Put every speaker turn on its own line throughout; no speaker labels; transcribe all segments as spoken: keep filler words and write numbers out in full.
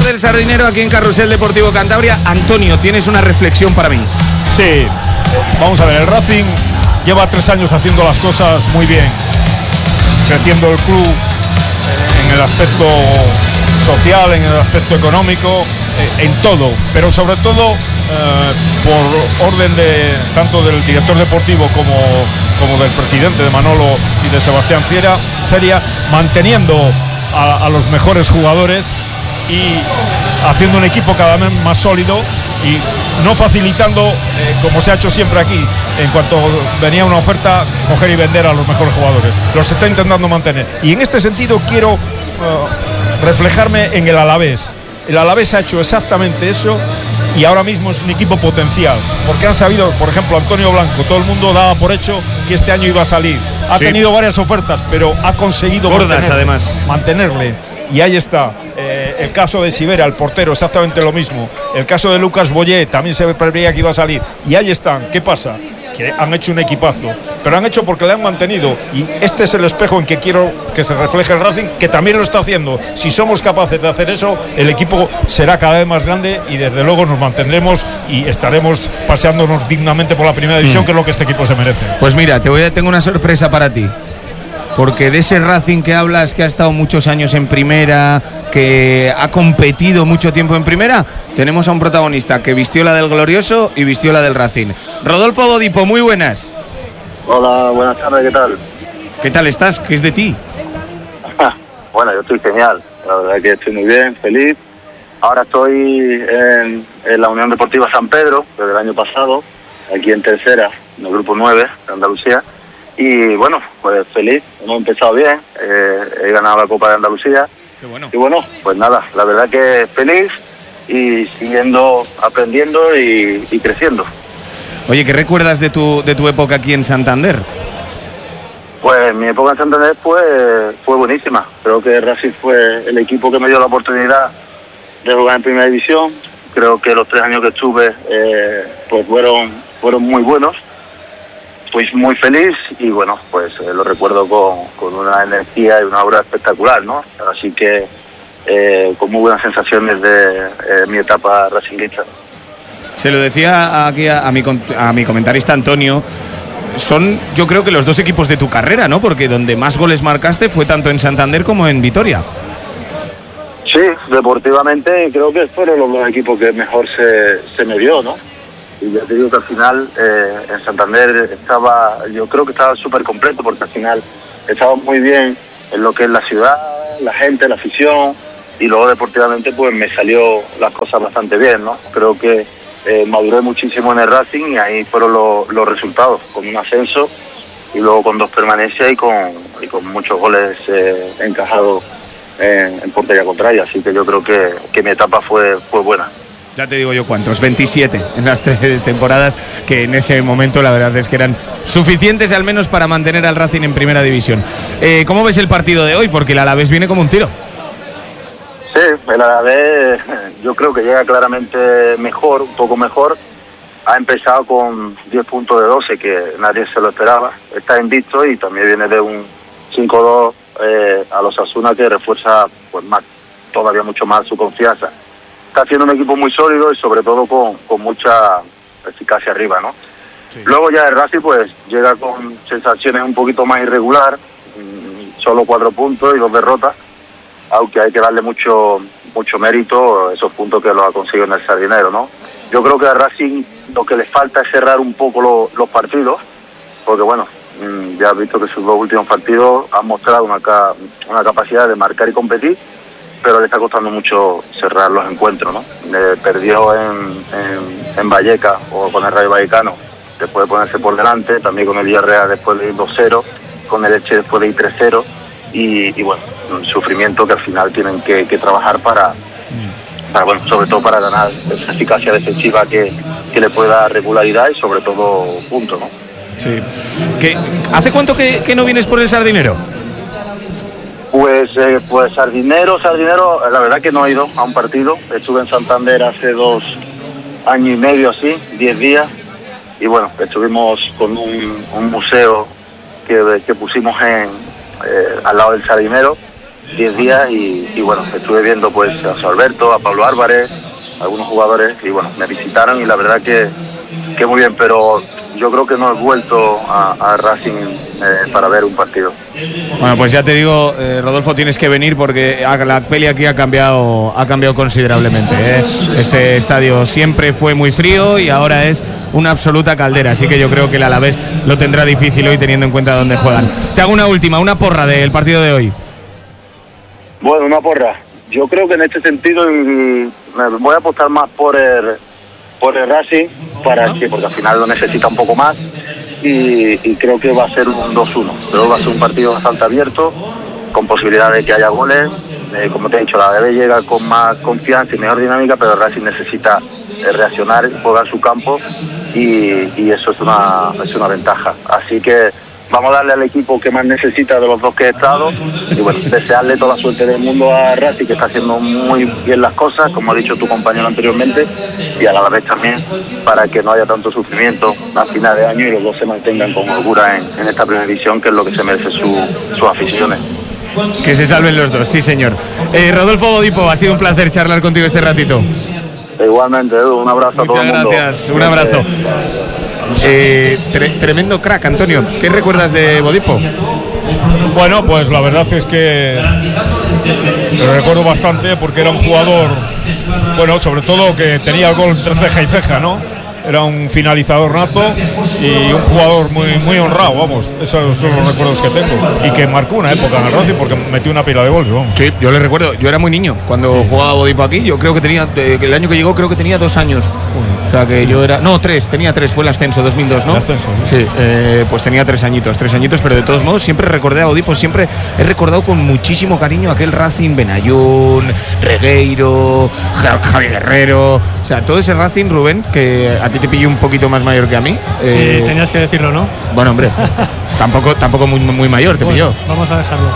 del Sardinero aquí en Carrusel Deportivo Cantabria. Antonio, tienes una reflexión para mí.
Sí, vamos a ver, el Racing lleva tres años haciendo las cosas muy bien, creciendo el club en el aspecto social, en el aspecto económico, en todo, pero sobre todo eh, por orden de tanto del director deportivo como, como del presidente, de Manolo y de Sebastián Fiera, Feria, manteniendo a, a los mejores jugadores y haciendo un equipo cada vez más sólido y no facilitando, eh, como se ha hecho siempre aquí, en cuanto venía una oferta, coger y vender a los mejores jugadores. Los está intentando mantener. Y en este sentido quiero uh, reflejarme en el Alavés. El Alavés ha hecho exactamente eso y ahora mismo es un equipo potencial, porque han sabido, por ejemplo, Antonio Blanco, todo el mundo daba por hecho que este año iba a salir. Ha sí. tenido varias ofertas, pero ha conseguido
gordas,
mantenerle,
además.
mantenerle. Y ahí está. Eh, el caso de Sivera, el portero, exactamente lo mismo. El caso de Lucas Boyé, también se preveía que iba a salir. Y ahí están. ¿Qué pasa? Que han hecho un equipazo, pero han hecho porque le han mantenido. Y este es el espejo en que quiero que se refleje el Racing, que también lo está haciendo. Si somos capaces de hacer eso, el equipo será cada vez más grande y desde luego nos mantendremos y estaremos paseándonos dignamente por la primera división, mm. que es lo que este equipo se merece.
Pues mira, te voy a tengo una sorpresa para ti. Porque de ese Racing que hablas, que ha estado muchos años en primera, que ha competido mucho tiempo en primera, tenemos a un protagonista que vistió la del Glorioso y vistió la del Racing. Rodolfo Bodipo, muy buenas.
Hola, buenas tardes, ¿qué tal?
¿Qué tal estás? ¿Qué es de ti?
Bueno, yo estoy genial, la verdad que estoy muy bien, feliz. Ahora estoy en, en la Unión Deportiva San Pedro, desde el año pasado, aquí en tercera, en el grupo nueve de Andalucía. Y bueno, pues feliz, hemos empezado bien, eh, he ganado la Copa de Andalucía.
Qué bueno.
Y bueno, pues nada, la verdad que feliz y siguiendo aprendiendo y, y creciendo.
Oye, ¿qué recuerdas de tu, de tu época aquí en Santander?
Pues mi época en Santander fue, fue buenísima. Creo que Racing fue el equipo que me dio la oportunidad de jugar en Primera División. Creo que los tres años que estuve eh, pues fueron, fueron muy buenos. Fui muy feliz y bueno, pues eh, lo recuerdo con, con una energía y una aura espectacular, ¿no? Así que eh, con muy buenas sensaciones de eh, mi etapa racinguista.
Se lo decía aquí a, a, mi, a mi comentarista Antonio, son yo creo que los dos equipos de tu carrera, ¿no? Porque donde más goles marcaste fue tanto en Santander como en Vitoria.
Sí, deportivamente creo que fueron los dos equipos que mejor se, se me dio, ¿no? Y ya te digo que al final eh, en Santander estaba, yo creo que estaba súper completo porque al final estaba muy bien en lo que es la ciudad, la gente, la afición y luego deportivamente pues me salió las cosas bastante bien, ¿no? Creo que eh, maduré muchísimo en el Racing y ahí fueron lo, los resultados, con un ascenso y luego con dos permanencias y con, y con muchos goles eh, encajados en, en portería contraria, así que yo creo que, que mi etapa fue, fue buena.
Ya te digo yo cuántos, veintisiete en las tres temporadas, que en ese momento la verdad es que eran suficientes al menos para mantener al Racing en primera división. Eh, ¿Cómo ves el partido de hoy? Porque el Alavés viene como un tiro.
Sí, el Alavés yo creo que llega claramente mejor, un poco mejor. Ha empezado con diez puntos de doce, que nadie se lo esperaba. Está invicto y también viene de un cinco dos eh, a los Osasuna, que refuerza pues más, todavía mucho más su confianza. Está haciendo un equipo muy sólido y sobre todo con, con mucha eficacia arriba, ¿no? Sí. Luego ya el Racing pues llega con sensaciones un poquito más irregular, solo cuatro puntos y dos derrotas, aunque hay que darle mucho mucho mérito a esos puntos que los ha conseguido en el Sardinero, ¿no? Yo creo que a Racing lo que le falta es cerrar un poco lo, los partidos, porque bueno, ya has visto que sus dos últimos partidos han mostrado una, una capacidad de marcar y competir, pero le está costando mucho cerrar los encuentros, ¿no? Eh, perdió en, en, en Vallecas o con el Rayo Vallecano después de ponerse por delante, también con el Villarreal después de ir dos cero, con el Elche después de ir tres cero y, y bueno, un sufrimiento que al final tienen que, que trabajar para, para, bueno, sobre todo para ganar esa eficacia defensiva que, que le pueda dar regularidad y sobre todo puntos, ¿no?
Sí. ¿Qué, ¿Hace cuánto que, que no vienes por el Sardinero?
Pues, eh, pues Sardinero, Sardinero, la verdad que no he ido a un partido. Estuve en Santander hace dos años y medio así, diez días. Y bueno, estuvimos con un, un museo que, que pusimos en, eh, al lado del Sardinero. diez días y, y bueno, estuve viendo pues a José Alberto, a Pablo Álvarez, algunos jugadores y bueno, me visitaron y la verdad que, que muy bien, pero yo creo que no he vuelto a, a Racing eh, para ver un partido.
Bueno, pues ya te digo, eh, Rodolfo, tienes que venir porque la peli aquí ha cambiado, ha cambiado considerablemente, ¿eh? Este estadio siempre fue muy frío y ahora es una absoluta caldera, así que yo creo que el Alavés lo tendrá difícil hoy teniendo en cuenta dónde juegan. Te hago una última, una porra del partido de hoy.
Bueno, una porra. Yo creo que en este sentido me voy a apostar más por el por el Racing para que, porque al final lo necesita un poco más y, y creo que va a ser un dos uno. Creo que va a ser un partido bastante abierto, con posibilidad de que haya goles. Eh, como te he dicho, la A D B llega con más confianza y mejor dinámica, pero el Racing necesita eh, reaccionar, jugar su campo y, y eso es una, es una ventaja. Así que vamos a darle al equipo que más necesita de los dos que he estado y bueno, desearle toda la suerte del mundo a Racing, que está haciendo muy bien las cosas, como ha dicho tu compañero anteriormente, y a la vez también para que no haya tanto sufrimiento a final de año y los dos se mantengan con holgura en, en esta primera división, que es lo que se merece su, sus aficiones.
Que se salven los dos, sí señor. Eh, Rodolfo Bodipo, ha sido un placer charlar contigo este ratito.
Igualmente, Edu, un abrazo
Muchas
a todo el mundo.
Muchas gracias, un abrazo. Eh, tre tremendo crack, Antonio. ¿Qué recuerdas de Bodipo?
Bueno, pues la verdad es que lo recuerdo bastante porque era un jugador, bueno, sobre todo que tenía el gol entre ceja y ceja, ¿no? Era un finalizador nato y un jugador muy, muy honrado, vamos. Esos son los recuerdos que tengo. Y que marcó una época en el Racing porque metió una pila de goles, vamos.
Sí, yo le recuerdo. Yo era muy niño cuando jugaba Bodipo aquí. Yo creo que tenía, el año que llegó creo que tenía dos años. O sea que yo era, no, tres, tenía tres, fue el ascenso, dos mil dos, ¿no?
El ascenso,
sí. Sí, eh, pues tenía tres añitos, tres añitos, pero de todos modos siempre recordé a Bodipo, siempre he recordado con muchísimo cariño aquel Racing, Benayoun, Regueiro, Javi Guerrero, o sea, todo ese Racing, Rubén, que a ti te pilló un poquito más mayor que a mí.
Sí, eh, tenías que decirlo, ¿no?
Bueno, hombre, tampoco, tampoco muy, muy mayor, te
bueno,
pilló.
Vamos a dejarlo.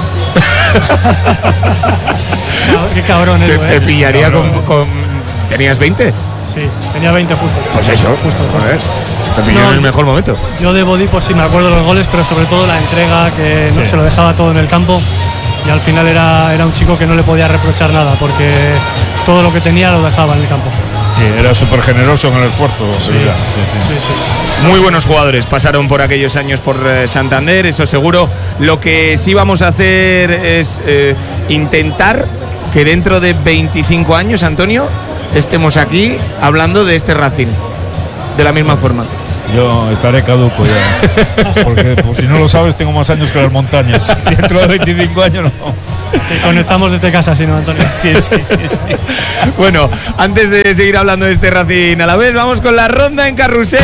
Qué cabrón,
Te,
¿eh?
te pillaría con, con… ¿Tenías veinte?
Sí, tenía veinte justo.
Pues eso,
justo.
Joder, te pilló
no,
en el mejor momento.
Yo de Bodipo sí me acuerdo de los goles, pero sobre todo la entrega, que no
sí.
se lo dejaba todo en el campo y al final era, era un chico que no le podía reprochar nada porque todo lo que tenía lo dejaba en el campo.
Sí, era súper generoso en el esfuerzo.
Sí, sí, sí. sí, sí.
Muy buenos jugadores pasaron por aquellos años por eh, Santander, eso seguro. Lo que sí vamos a hacer es eh, intentar que dentro de veinticinco años, Antonio, estemos aquí hablando de este Racing de la misma forma.
Yo estaré caduco ya, porque por si no lo sabes tengo más años que las montañas. Dentro de veinticinco años no.
Te conectamos desde casa, ¿sí, no, Antonio?
Sí, sí, sí, sí.
Bueno, antes de seguir hablando de este Racing a la vez, vamos con la ronda en carrusel.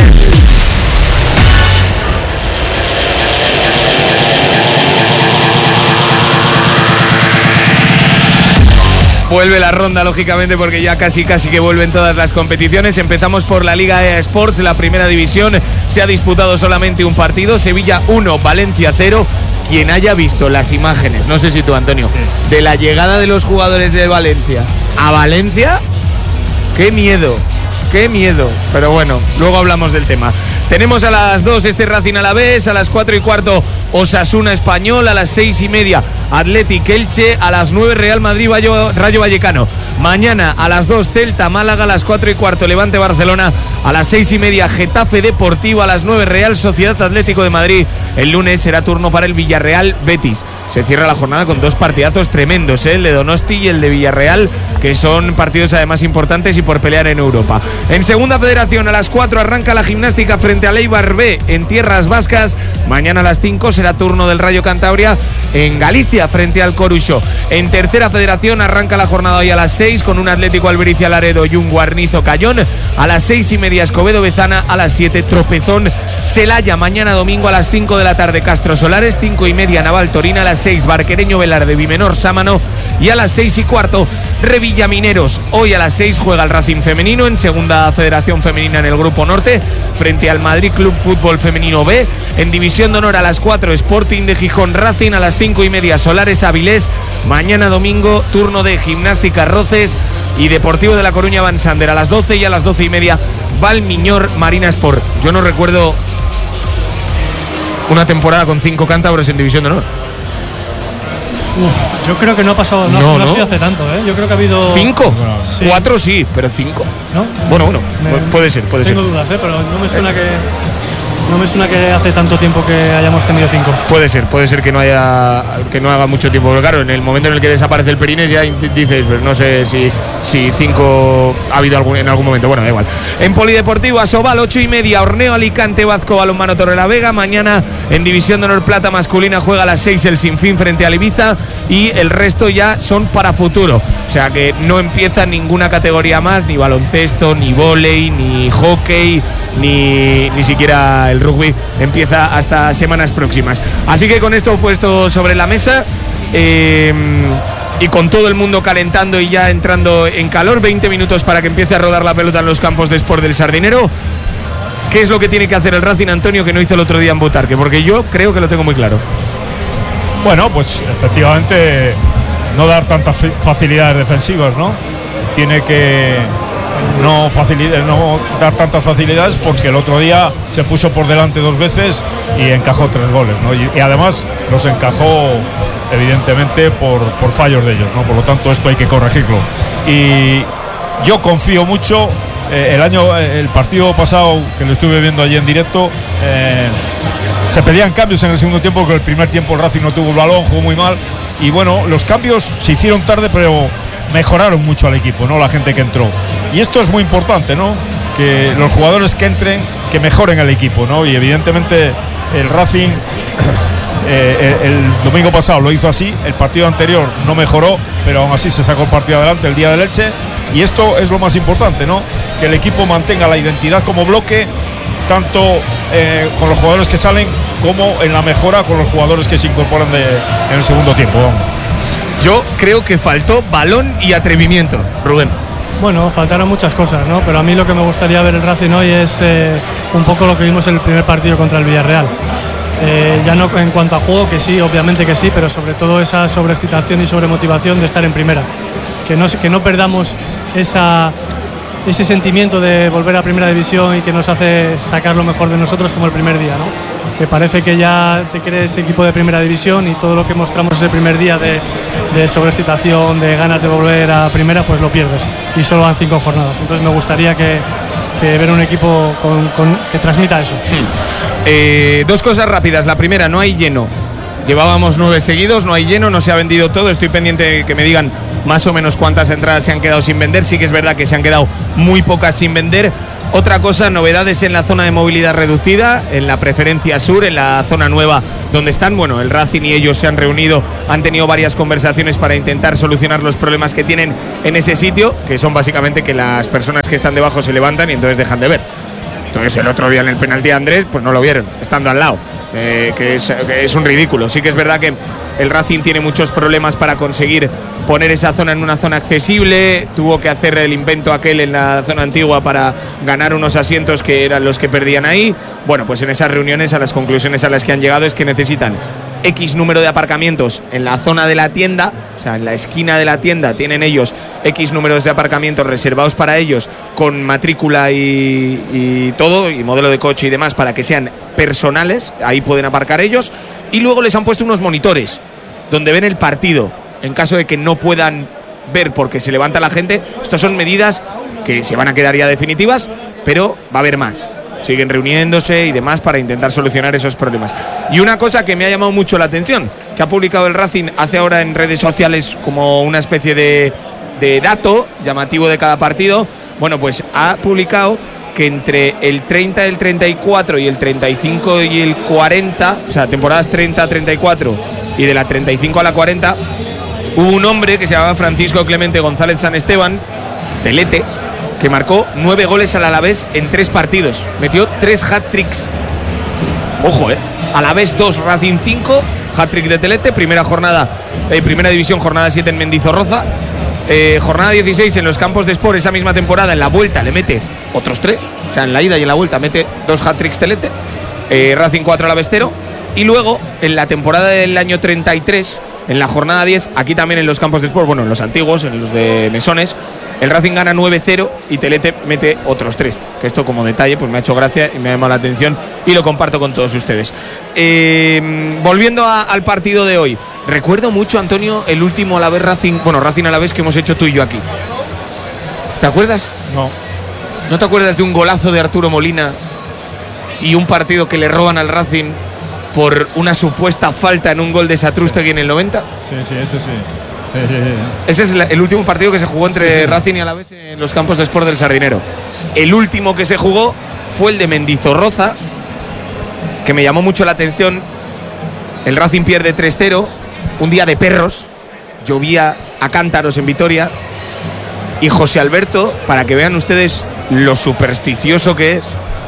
Vuelve la ronda, lógicamente, porque ya casi casi que vuelven todas las competiciones. Empezamos por la Liga E A Sports, la primera división. Se ha disputado solamente un partido, Sevilla uno, Valencia cero. Quien haya visto las imágenes, no sé si tú, Antonio, sí, de la llegada de los jugadores de Valencia a Valencia, qué miedo, qué miedo. Pero bueno, luego hablamos del tema. Tenemos a las dos este Racing Alavés, a las cuatro y cuarto Osasuna Español, a las seis y media Athletic Elche, a las nueve Real Madrid Rayo Vallecano. Mañana a las dos Celta Málaga, a las cuatro y cuarto Levante Barcelona, a las seis y media Getafe Deportivo, a las nueve Real Sociedad Atlético de Madrid. El lunes será turno para el Villarreal Betis. Se cierra la jornada con dos partidazos tremendos, ¿eh? El de Donosti y el de Villarreal, que son partidos además importantes y por pelear en Europa. En segunda federación a las cuatro arranca la Gimnástica frente al Eibar B en tierras vascas. Mañana a las cinco será turno del Rayo Cantabria en Galicia frente al Coruso. En tercera federación arranca la jornada hoy a las seis con un Atlético Albericia Laredo y un Guarnizo Cayón. A las seis y media Escobedo Bezana, a las siete Tropezón Celaya. Mañana domingo a las cinco de la tarde Castro Solares, cinco y media Naval Torina, a las seis Barquereño Velarde Bimenor Sámano y a las seis y cuarto Revilla Mineros. Hoy a las seis juega el Racing Femenino en segunda federación femenina en el Grupo Norte frente al Madrid Club Fútbol Femenino B. En división de honor a las cuatro Sporting de Gijón Racing, a las cinco y media Solares Avilés. Mañana domingo turno de Gimnástica Roces y Deportivo de La Coruña Van Sander a las doce y a las doce y media Valmiñor Marina Sport. Yo no recuerdo una temporada con cinco cántabros en división de honor.
Uf, yo creo que no ha pasado, no,
No,
no,
no.
ha sido hace tanto, ¿eh? Yo creo que ha habido.
¿Cinco?
Sí.
Cuatro sí, pero cinco.
¿No?
Bueno, bueno,
Me-
puede ser, puede
Tengo
ser.
dudas, ¿eh? Pero no me suena que. No me suena que hace tanto tiempo que hayamos tenido cinco.
Puede ser, puede ser que no haya que no haga mucho tiempo. Pero claro, en el momento en el que desaparece el Perines ya dices, pues no sé si, si cinco ha habido algún, en algún momento. Bueno, da igual. En Polideportivo Asobal, ocho y media, Orneo Alicante, Vazco Balonmano Torrelavega. Mañana en División de Honor Plata masculina juega a las seis el Sinfín frente al Ibiza. Y el resto ya son para futuro. O sea que no empieza ninguna categoría más, ni baloncesto, ni vóley, ni hockey, ni, ni siquiera el rugby. Empieza hasta semanas próximas. Así que con esto puesto sobre la mesa eh, y con todo el mundo calentando y ya entrando en calor, veinte minutos para que empiece a rodar la pelota en los campos de Sport del Sardinero. ¿Qué es lo que tiene que hacer el Racing, Antonio, que no hizo el otro día en Butarque? Porque yo creo que lo tengo muy claro.
Bueno, pues efectivamente no dar tantas facilidades defensivas, ¿no? Tiene que no, facilidad, no dar tantas facilidades porque el otro día se puso por delante dos veces y encajó tres goles, ¿no? Y, y además los encajó evidentemente por, por fallos de ellos, ¿no? Por lo tanto esto hay que corregirlo. Y yo confío mucho. Eh, el año, el partido pasado que lo estuve viendo allí en directo, eh, se pedían cambios en el segundo tiempo porque el primer tiempo el Racing no tuvo el balón, jugó muy mal y bueno, los cambios se hicieron tarde pero mejoraron mucho al equipo, ¿no? La gente que entró. Y esto es muy importante, ¿no? Que los jugadores que entren, que mejoren el equipo, ¿no? Y evidentemente el Racing eh, el, el domingo pasado lo hizo así, el partido anterior no mejoró, pero aún así se sacó el partido adelante el día del Elche y esto es lo más importante, ¿no? Que el equipo mantenga la identidad como bloque, tanto eh, con los jugadores que salen como en la mejora con los jugadores que se incorporan de, en el segundo tiempo. Vamos.
Yo creo que faltó balón y atrevimiento, Rubén.
Bueno, faltaron muchas cosas, ¿no? Pero a mí lo que me gustaría ver el Racing hoy es eh, un poco lo que vimos en el primer partido contra el Villarreal. Eh, ya no en cuanto a juego, que sí, obviamente que sí, pero sobre todo esa sobreexcitación y sobremotivación de estar en primera. Que no, que no perdamos esa, ese sentimiento de volver a primera división y que nos hace sacar lo mejor de nosotros como el primer día, ¿no? Que parece que ya te crees equipo de primera división y todo lo que mostramos ese primer día de, de sobreexcitación, de ganas de volver a primera, pues lo pierdes. Y solo van cinco jornadas. Entonces me gustaría que, que ver un equipo con, con, que transmita eso.
Eh, dos cosas rápidas. La primera, no hay lleno. Llevábamos nueve seguidos, no hay lleno, no se ha vendido todo. Estoy pendiente de que me digan más o menos cuántas entradas se han quedado sin vender. Sí que es verdad que se han quedado muy pocas sin vender. Otra cosa, novedades en la zona de movilidad reducida, en la preferencia sur, en la zona nueva donde están. Bueno, el Racing y ellos se han reunido, han tenido varias conversaciones para intentar solucionar los problemas que tienen en ese sitio, que son básicamente que las personas que están debajo se levantan y entonces dejan de ver. Entonces el otro día en el penalti de Andrés, pues no lo vieron, estando al lado, eh, que, es, que es un ridículo. Sí que es verdad que el Racing tiene muchos problemas para conseguir poner esa zona en una zona accesible, tuvo que hacer el invento aquel en la zona antigua para ganar unos asientos que eran los que perdían ahí. Bueno, pues en esas reuniones a las conclusiones a las que han llegado es que necesitan X número de aparcamientos en la zona de la tienda, o sea, en la esquina de la tienda tienen ellos X números de aparcamientos reservados para ellos con matrícula y, y todo, y modelo de coche y demás para que sean personales, ahí pueden aparcar ellos, y luego les han puesto unos monitores donde ven el partido en caso de que no puedan ver porque se levanta la gente. Estas son medidas que se van a quedar ya definitivas, pero va a haber más. Siguen reuniéndose y demás para intentar solucionar esos problemas. Y una cosa que me ha llamado mucho la atención, que ha publicado el Racing hace ahora en redes sociales como una especie de, de dato llamativo de cada partido. Bueno, pues ha publicado que entre el treinta, el treinta y cuatro y el treinta y cinco y el cuarenta, o sea, temporadas treinta a treinta y cuatro y de la treinta y cinco a la cuarenta, hubo un hombre que se llamaba Francisco Clemente González San Esteban, Telete, que marcó nueve goles al Alavés en tres partidos. Metió tres hat-tricks. Ojo, eh. Alavés dos, Racing cinco, hat-trick de Telete, primera jornada, eh, primera división, jornada siete en Mendizorroza. Eh, jornada dieciséis en los campos de Sport, esa misma temporada, en la vuelta le mete otros tres. O sea, en la ida y en la vuelta mete dos hat-tricks Telete. Eh, Racing cuatro Alavestero. Y luego, en la temporada del año treinta y tres, en la jornada diez, aquí también en los campos de Sport, bueno, en los antiguos, en los de Mesones, el Racing gana nueve cero y Telete mete otros tres. Que esto como detalle pues me ha hecho gracia y me ha llamado la atención y lo comparto con todos ustedes. Eh, volviendo a, al partido de hoy, recuerdo mucho, Antonio, el último Alavés Racing, bueno, Racing Alavés que hemos hecho tú y yo aquí. ¿Te acuerdas?
No.
¿No te acuerdas de un golazo de Arturo Molina y un partido que le roban al Racing por una supuesta falta en un gol de Satrústegui en el noventa?
Sí, sí, ese sí.
Ese es el último partido que se jugó entre Racing y Alavés en los campos de Sport del Sardinero. El último que se jugó fue el de Mendizorroza, que me llamó mucho la atención. El Racing pierde tres cero, un día de perros, llovía a cántaros en Vitoria, y José Alberto, para que vean ustedes lo supersticioso que es,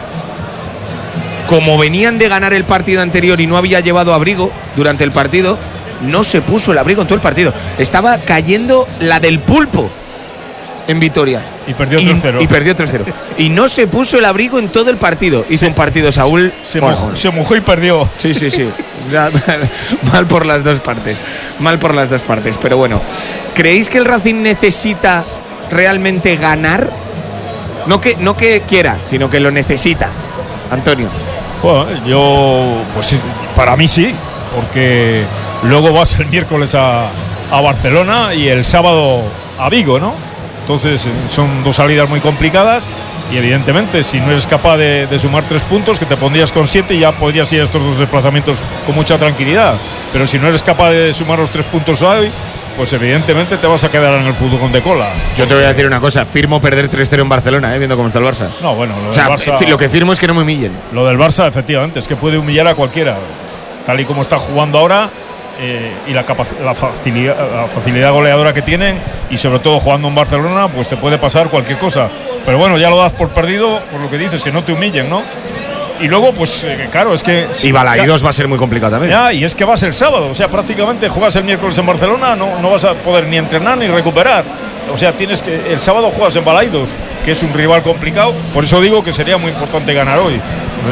como venían de ganar el partido anterior y no había llevado abrigo durante el partido, no se puso el abrigo en todo el partido. Estaba cayendo la del pulpo en Vitoria.
Y perdió tres cero.
Y, y perdió tres cero. Y no se puso el abrigo en todo el partido. Hizo sí. un partido Saúl.
Se mojó, se mojó y perdió.
Sí, sí, sí. Mal por las dos partes. Mal por las dos partes. Pero bueno, ¿creéis que el Racing necesita realmente ganar? No que, no que quiera, sino que lo necesita, Antonio.
Bueno, yo, pues para mí sí, porque luego vas el miércoles a, a Barcelona y el sábado a Vigo, ¿no? Entonces son dos salidas muy complicadas y evidentemente si no eres capaz de, de sumar tres puntos, que te pondrías con siete y ya podrías ir a estos dos desplazamientos con mucha tranquilidad. Pero si no eres capaz de sumar los tres puntos hoy, pues evidentemente te vas a quedar en el fútbol de cola.
Yo te voy a decir una cosa, firmo perder tres cero en Barcelona, ¿eh? Viendo cómo está el Barça.
No, bueno, lo
o sea,
del Barça,
lo que firmo es que no me humillen.
Lo del Barça, efectivamente, es que puede humillar a cualquiera. Tal y como está jugando ahora eh, y la, la, facilidad, la facilidad goleadora que tienen, y sobre todo jugando en Barcelona, pues te puede pasar cualquier cosa. Pero bueno, ya lo das por perdido, por lo que dices, que no te humillen, ¿no? Y luego, pues eh, claro, es que...
Y Balaídos va a ser muy complicado también.
Ya, y es que vas el sábado, o sea, prácticamente juegas el miércoles en Barcelona, no, no vas a poder ni entrenar ni recuperar. O sea, tienes que... El sábado juegas en Balaídos, que es un rival complicado, por eso digo que sería muy importante ganar hoy.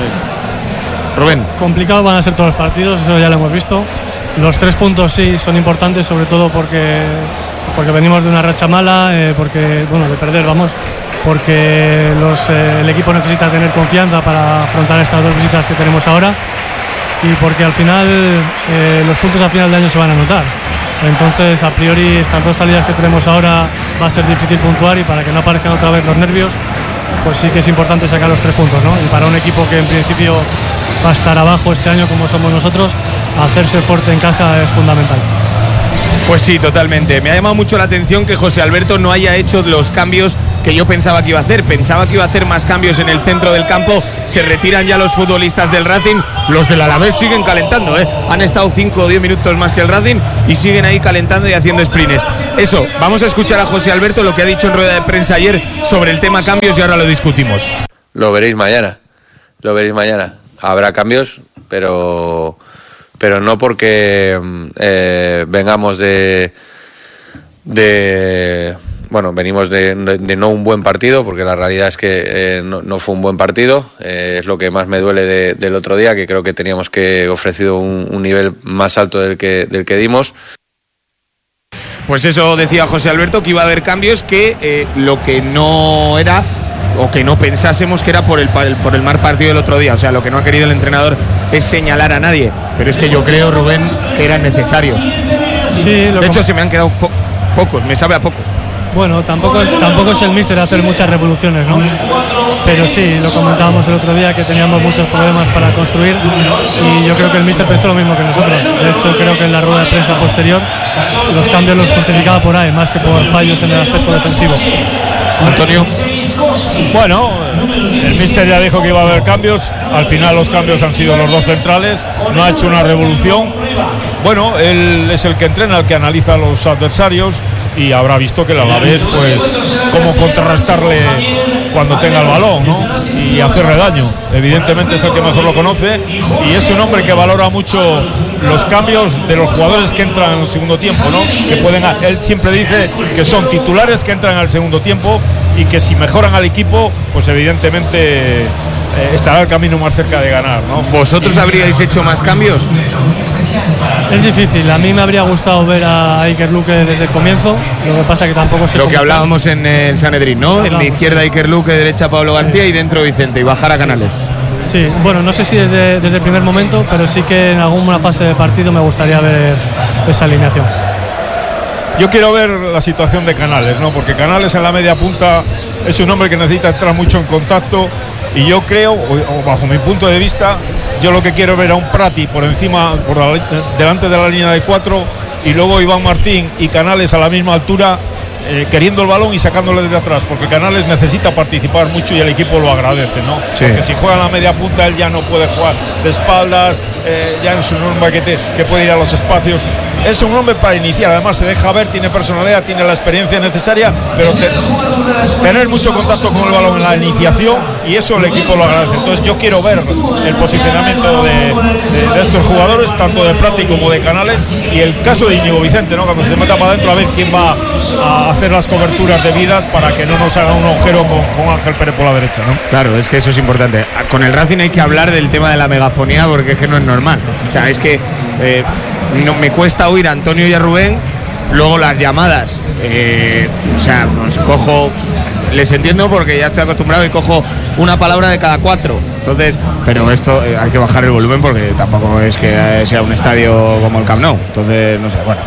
Rubén.
Complicados van a ser todos los partidos, eso ya lo hemos visto. Los tres puntos sí son importantes, sobre todo porque, porque venimos de una racha mala, eh, porque, bueno, de perder, vamos... porque los, eh, el equipo necesita tener confianza para afrontar estas dos visitas que tenemos ahora, y porque al final eh, los puntos al final de año se van a notar. Entonces, a priori, estas dos salidas que tenemos ahora va a ser difícil puntuar, y para que no aparezcan otra vez los nervios, pues sí que es importante sacar los tres puntos, ¿no? Y para un equipo que en principio va a estar abajo este año como somos nosotros, hacerse fuerte en casa es fundamental.
Pues sí, totalmente. Me ha llamado mucho la atención que José Alberto no haya hecho los cambios que yo pensaba que iba a hacer. Pensaba que iba a hacer más cambios en el centro del campo. Se retiran ya los futbolistas del Racing. Los del Alavés siguen calentando, ¿eh? Han estado cinco o diez minutos más que el Racing y siguen ahí calentando y haciendo sprints. Eso, vamos a escuchar a José Alberto lo que ha dicho en rueda de prensa ayer sobre el tema cambios, y ahora lo discutimos.
Lo veréis mañana. Lo veréis mañana. Habrá cambios, pero... pero no porque eh, vengamos de, de bueno, venimos de, de, de no un buen partido, porque la realidad es que eh, no, no fue un buen partido, eh, es lo que más me duele de, del otro día, que creo que teníamos que ofrecido un, un nivel más alto del que, del que dimos.
Pues eso decía José Alberto, que iba a haber cambios, que eh, lo que no era, o que no pensásemos que era por el, por el mal partido del otro día. O sea, lo que no ha querido el entrenador es señalar a nadie, pero es que yo creo, Rubén, que era necesario.
Sí, lo
de hecho, se me han quedado po pocos, me sabe a poco.
Bueno, tampoco es, tampoco es el míster hacer muchas revoluciones, ¿no? Pero sí, lo comentábamos el otro día, que teníamos muchos problemas para construir, y yo creo que el míster pensó lo mismo que nosotros. De hecho, creo que en la rueda de prensa posterior los cambios los justificaba por ahí, más que por fallos en el aspecto defensivo.
Antonio.
Bueno, el míster ya dijo que iba a haber cambios. Al final los cambios han sido los dos centrales. No ha hecho una revolución. Bueno, él es el que entrena, el que analiza a los adversarios, y habrá visto que el Alavés, pues, cómo contrarrestarle cuando tenga el balón, ¿no? Y hacerle daño. Evidentemente es el que mejor lo conoce, y es un hombre que valora mucho los cambios de los jugadores que entran en el segundo tiempo, ¿no? Que pueden, él siempre dice que son titulares que entran al segundo tiempo, y que si mejoran al equipo, pues evidentemente eh, estará el camino más cerca de ganar, ¿no?
¿Vosotros habríais hecho más cambios?
Es difícil, a mí me habría gustado ver a Iker Luque desde el comienzo, lo que pasa que tampoco sé.
Lo que hablábamos en el Sanedrín, ¿no? En la izquierda Iker Luque, derecha Pablo García, sí, y dentro Vicente, y bajar a Canales.
Sí, bueno, no sé si desde, desde el primer momento, pero sí que en alguna fase de partido me gustaría ver esa alineación.
Yo quiero ver la situación de Canales, ¿no? Porque Canales en la media punta es un hombre que necesita entrar mucho en contacto y yo creo, o bajo mi punto de vista, yo lo que quiero ver a un Prati por encima, por la, delante de la línea de cuatro, y luego Iván Martín y Canales a la misma altura, eh, queriendo el balón y sacándole desde atrás, porque Canales necesita participar mucho y el equipo lo agradece, ¿no? Sí. Porque si juega en la media punta él ya no puede jugar de espaldas, eh, ya es un hombre que, te, que puede ir a los espacios. Es un hombre para iniciar, además se deja ver, tiene personalidad, tiene la experiencia necesaria, pero te, tener mucho contacto con el balón en la iniciación, y eso el equipo lo agradece. Entonces yo quiero ver el posicionamiento de, de, de estos jugadores, tanto de Prati como de Canales, y el caso de Íñigo Vicente, ¿no? Cuando se meta para adentro, a ver quién va a hacer las coberturas debidas para que no nos haga un agujero con, con Ángel Pérez por la derecha, ¿no?
Claro, es que eso es importante. Con el Racing hay que hablar del tema de la megafonía, porque es que no es normal. O sea, es que eh, no, me cuesta oír a Antonio y a Rubén, luego las llamadas, eh, o sea, pues cojo, les entiendo porque ya estoy acostumbrado y cojo una palabra de cada cuatro. Entonces, pero esto eh, hay que bajar el volumen porque tampoco es que sea un estadio como el Camp Nou. Entonces, no sé, bueno.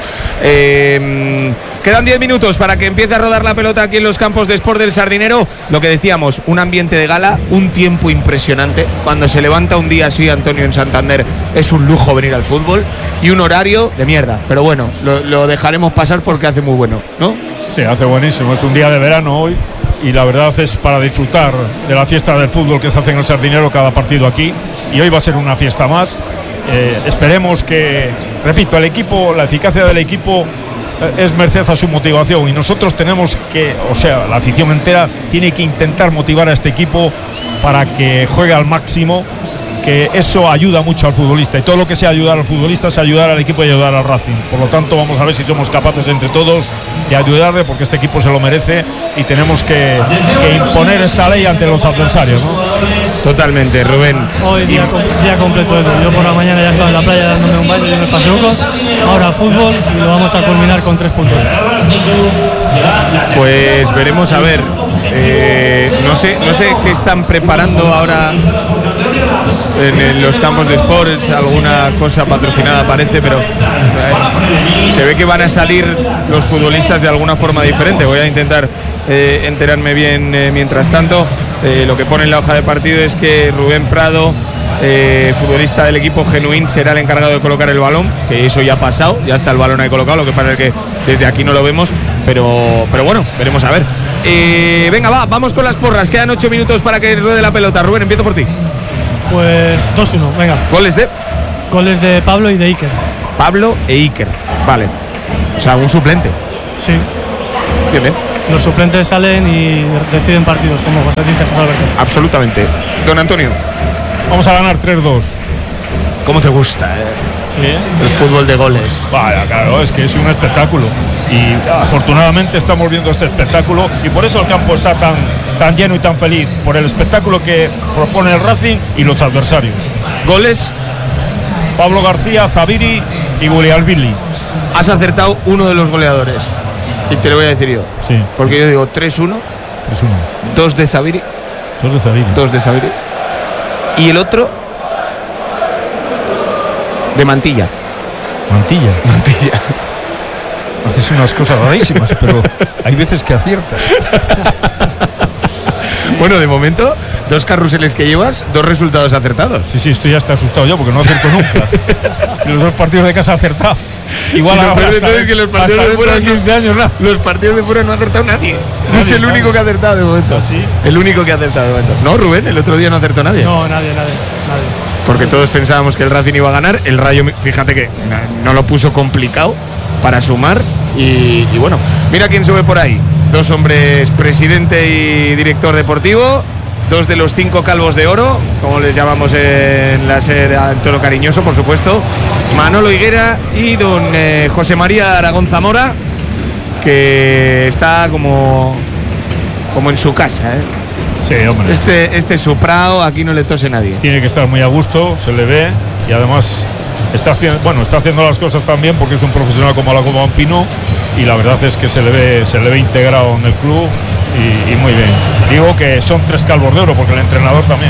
Eh, quedan diez minutos para que empiece a rodar la pelota aquí en los campos de Sport del Sardinero. Lo que decíamos, un ambiente de gala, un tiempo impresionante. Cuando se levanta un día así, Antonio, en Santander, es un lujo venir al fútbol. Y un horario de mierda. Pero bueno, lo, lo dejaremos pasar porque hace muy bueno, ¿no?
Sí, hace buenísimo. Es un día de verano hoy. Y la verdad es para disfrutar de la fiesta del fútbol que se hace en el Sardinero cada partido aquí, y hoy va a ser una fiesta más. Eh, esperemos que, repito, el equipo, la eficacia del equipo eh, es merced a su motivación, y nosotros tenemos que, o sea, la afición entera tiene que intentar motivar a este equipo para que juegue al máximo, que eso ayuda mucho al futbolista, y todo lo que sea ayudar al futbolista es ayudar al equipo y ayudar al Racing. Por lo tanto, vamos a ver si somos capaces entre todos de ayudarle, porque este equipo se lo merece y tenemos que, que imponer esta ley ante los adversarios, ¿no?
Totalmente, Rubén.
Hoy día, y... día completo de todo. Yo por la mañana ya estaba en la playa dándome un baño y unos paseucos, ahora fútbol, y lo vamos a culminar con tres puntos.
Pues veremos a ver. Eh, no sé, no sé qué están preparando ahora en, en los campos de Sports, alguna cosa patrocinada parece, pero eh, se ve que van a salir los futbolistas de alguna forma diferente. Voy a intentar eh, enterarme bien eh, mientras tanto. Eh, lo que pone en la hoja de partido es que Rubén Prado, eh, futbolista del equipo Genuín, será el encargado de colocar el balón, que eso ya ha pasado, ya está el balón ahí colocado, lo que pasa es que desde aquí no lo vemos, pero, pero bueno, veremos a ver. Eh, venga, va, vamos con las porras, quedan ocho minutos para que ruede la pelota. Rubén, empiezo por ti.
Pues dos uno, venga.
¿Goles de?
Goles de Pablo y de Iker.
Pablo e Iker, vale. O sea, un suplente.
Sí.
Bien, bien.
Los suplentes salen y deciden partidos, como José dice, José Alberto.
Absolutamente. Don Antonio.
Vamos a ganar tres dos.
¿Cómo te gusta, eh?
Sí, ¿eh?
El fútbol de goles.
Vaya, claro, es que es un espectáculo. Y afortunadamente estamos viendo este espectáculo, y por eso el campo está tan, tan lleno y tan feliz, por el espectáculo que propone el Racing y los adversarios.
Goles.
Pablo García, Zaviri y Gulialvili.
Has acertado uno de los goleadores. Y te lo voy a decir yo.
Sí.
Porque yo digo tres uno.
tres uno.
Dos de Zaviri.
Dos de Zaviri.
Dos de Zaviri. Y el otro de Mantilla.
Mantilla.
Mantilla.
Haces unas cosas rarísimas, pero hay veces que aciertas.
Bueno, de momento, dos carruseles que llevas, dos resultados acertados.
Sí, sí, estoy hasta asustado yo porque no acierto nunca. Y los dos partidos de casa acertado. Igual
y
ahora
hasta,
es
que los partidos de fuera
quince años, ¿no?
Los partidos de fuera no ha acertado nadie. nadie es el nadie. único que ha acertado de momento.
¿Sí?
El único que ha acertado de momento. No, Rubén, el otro día no acertó nadie.
No, nadie, nadie, nadie.
Porque todos pensábamos que el Racing iba a ganar. El Rayo, fíjate que no lo puso complicado para sumar. Y, y bueno, mira quién sube por ahí. Dos hombres, presidente y director deportivo. Dos de los cinco calvos de oro, como les llamamos en la SER, en tono cariñoso, por supuesto. Manolo Higuera y don eh, José María Aragón Zamora, que está como, como en su casa, ¿eh?
Sí, hombre.
Este, este es su prado, aquí no le tose nadie.
Tiene que estar muy a gusto, se le ve, y además está haciendo, bueno, está haciendo las cosas tan bien porque es un profesional como la Goma Pino, y la verdad es que se le ve, se le ve integrado en el club y, y muy bien. Digo que son tres calvos de oro porque el entrenador también.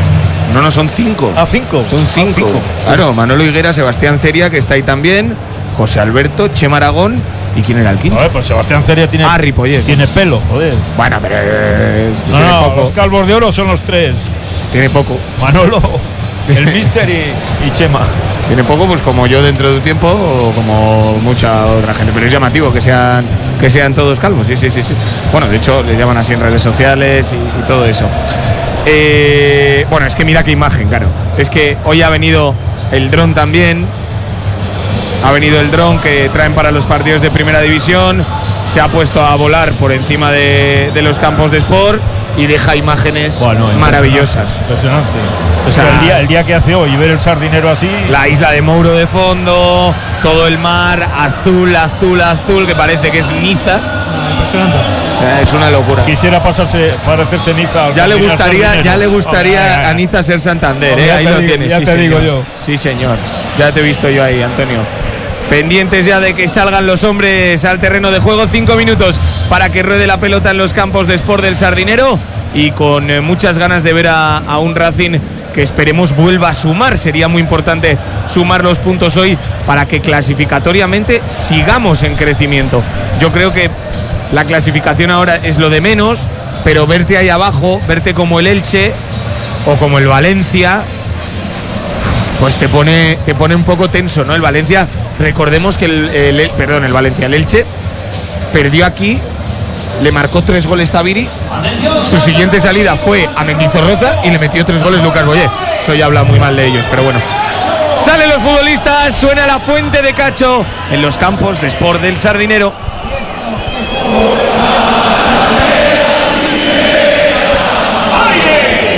No, no, son cinco.
¿A cinco?
Son cinco.
Ah, cinco.
Claro, Manolo Higuera, Sebastián Ceria, que está ahí también, José Alberto, Chema Aragón, ¿y quién era el quinto?
A ver, pues Sebastián Ceria tiene,
ah, Ripollet.
tiene pelo, joder.
Bueno, pero eh,
No,
tiene
no,
poco.
los calvos de oro son los tres.
Tiene poco.
Manolo, el Mister y, y Chema.
Tiene poco, pues como yo dentro de un tiempo o como mucha otra gente. Pero es llamativo que sean que sean todos calvos. Sí, sí, sí, sí. Bueno, de hecho, le llaman así en redes sociales y, y todo eso. Eh, bueno, es que mira qué imagen, claro. Es que hoy ha venido el dron también. Ha venido el dron que traen para los partidos de primera división. Se ha puesto a volar por encima de, de los campos de sport y deja imágenes
Bueno,
maravillosas.
Impresionante.
O sea,
el, día, el día que hace hoy, ver el Sardinero así.
La isla de Mouro de fondo, todo el mar azul, azul, azul, que parece que es Niza.
Impresionante.
O sea, es una locura.
Quisiera pasarse, parecerse Niza. al
Ya le
Sardinero,
gustaría,
Sardinero.
ya le gustaría
Hombre,
a Niza ser Santander,
Hombre,
¿eh?
ya
Ahí
te
lo
digo,
tienes.
ya
sí,
te
señor.
digo yo.
Sí, señor. Ya te he visto yo ahí, Antonio. Pendientes ya de que salgan los hombres al terreno de juego. Cinco minutos para que ruede la pelota en los campos de Sport del Sardinero. Y con eh, muchas ganas de ver a, a un Racing que esperemos vuelva a sumar. Sería muy importante sumar los puntos hoy para que clasificatoriamente sigamos en crecimiento. Yo creo que la clasificación ahora es lo de menos, pero verte ahí abajo, verte como el Elche o como el Valencia, pues te pone, te pone un poco tenso, ¿no? El Valencia, recordemos que el, el, el perdón, el Valencia, el Elche perdió aquí, le marcó tres goles Tabiri, su siguiente salida fue a Mendizorroza y le metió tres goles Lucas Boyé. Eso ya habla muy mal de ellos, pero bueno. Salen los futbolistas, suena la fuente de Cacho en los campos de Sport del Sardinero.